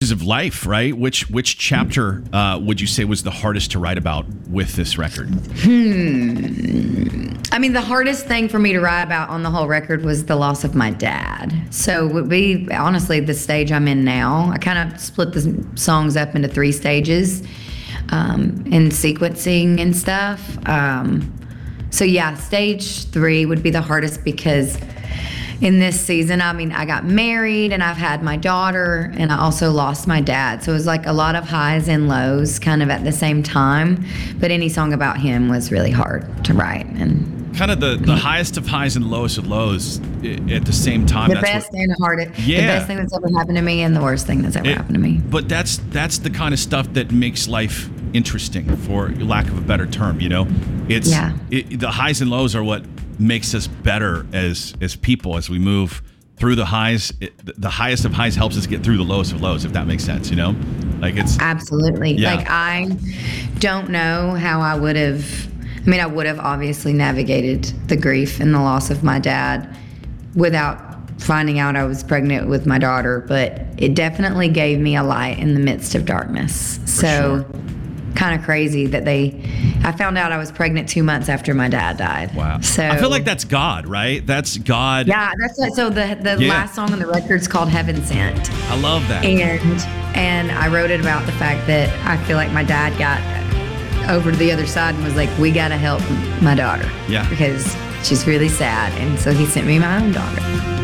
stages of life, right? Which chapter would you say was the hardest to write about with this record? I mean, the hardest thing for me to write about on the whole record was the loss of my dad. So it would be, honestly, the stage I'm in now. I kind of split the songs up into 3 stages in sequencing and stuff. So yeah, stage 3 would be the hardest because in this season, I mean, I got married and I've had my daughter and I also lost my dad. So it was like a lot of highs and lows kind of at the same time. But any song about him was really hard to write. And kind of the highest of highs and lowest of lows at the same time. The best and the hardest. Yeah. The best thing that's ever happened to me and the worst thing that's ever happened to me. But that's the kind of stuff that makes life interesting, for lack of a better term, you know? The highs and lows are what makes us better as people as we move through the highs. The highest of highs helps us get through the lowest of lows, if that makes sense, you know? Like it's absolutely. Yeah. Like I don't know how I would have obviously navigated the grief and the loss of my dad without finding out I was pregnant with my daughter, but it definitely gave me a light in the midst of darkness. So kind of crazy that I found out I was pregnant 2 months after my dad died. Wow. So I feel like that's God, right? That's God. Yeah, that's what, so the last song on the record's called Heaven Sent. I love that. And I wrote it about the fact that I feel like my dad got over to the other side and was like, we got to help my daughter. Yeah. Because she's really sad. And so he sent me my own daughter.